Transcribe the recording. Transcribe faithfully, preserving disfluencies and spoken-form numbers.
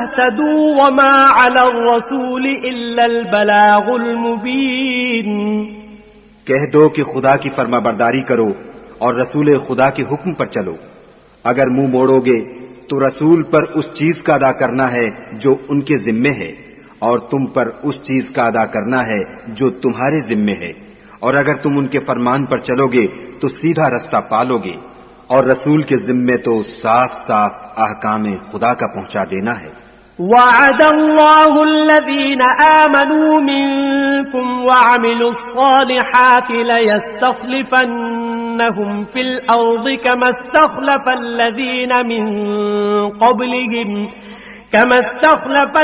तहतदू वमा अला रसूल इल्लल बलागुल मुबीन। कह दो कि खुदा की फरमाबरदारी करो और रसूल खुदा के हुक्म पर चलो। अगर मुंह मोड़ोगे तो रसूल पर उस चीज का अदा करना है जो उनके जिम्मे है, और तुम पर उस चीज का अदा करना है जो तुम्हारे जिम्मे है। और अगर तुम उनके फरमान पर चलोगे तो सीधा रास्ता पालोगे, और रसूल के जिम्मे तो साफ साफ अहकाम खुदा का पहुंचा देना है। वअदल्लाहु अल्लज़ीना आमनू मिनकुम वअमिलुस्सालिहाति लयस्तख्लिफन्नहुम फिल अर्दि कमस्तख्लफल्लज़ीना मिन क़ब्लिहिम कमस्तख्लफ